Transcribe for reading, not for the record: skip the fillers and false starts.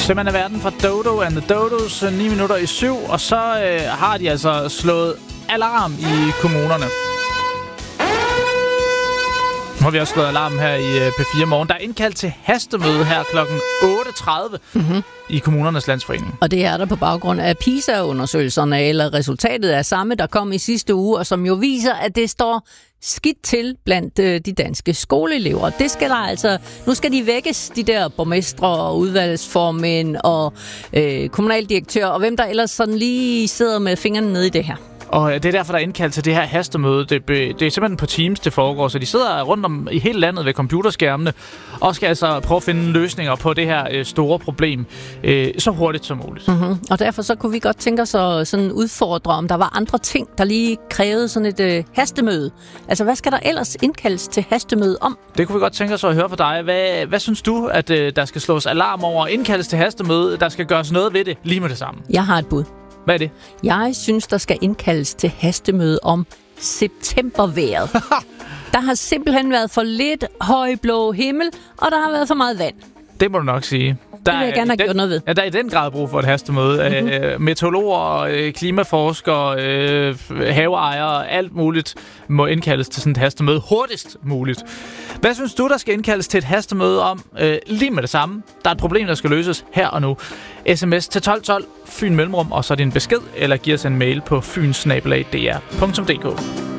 Simpelthen er verden fra Dodo and the Dodos, 9 minutter i 7, og så har de altså slået alarm i kommunerne. Nu har vi også slået alarm her i P4 Morgen. Der er indkaldt til hastemøde her kl. 8.30 i Kommunernes Landsforening. Og det er der på baggrund af PISA-undersøgelserne, eller resultatet af samme, der kom i sidste uge, og som jo viser, at det står skidt til blandt de danske skoleelever. Det skal der altså, nu skal de vækkes, de der borgmestre og udvalgsformænd og kommunaldirektører, og hvem der ellers sådan lige sidder med fingrene nede i det her. Og det er derfor, der er indkaldt til det her hastemøde. Det er simpelthen på Teams, det foregår. Så de sidder rundt om i hele landet ved computerskærmene og skal altså prøve at finde løsninger på det her store problem så hurtigt som muligt. Mm-hmm. Og derfor så kunne vi godt tænke os at sådan udfordre, om der var andre ting, der lige krævede sådan et hastemøde. Altså, hvad skal der ellers indkaldes til hastemøde om? Det kunne vi godt tænke os at høre fra dig. Hvad synes du, at der skal slås alarm over? Indkaldes til hastemøde, der skal gøres noget ved det lige med det samme? Jeg har et bud. Hvad er det? Jeg synes, der skal indkaldes til hastemøde om septembervejret. Der har simpelthen været for lidt højblå himmel, og der har været for meget vand. Det må du nok sige. Det vil jeg gerne have gjort noget ved. Ja, der er i den grad brug for et hastemøde. Mm-hmm. Meteorologer, klimaforskere, haveejere, alt muligt må indkaldes til sådan et hastemøde hurtigst muligt. Hvad synes du, der skal indkaldes til et hastemøde om lige med det samme? Der er et problem, der skal løses her og nu. SMS til 1212, Fyn Mellemrum, og så din besked, eller giv os en mail på fynsnabelag.dr.dk.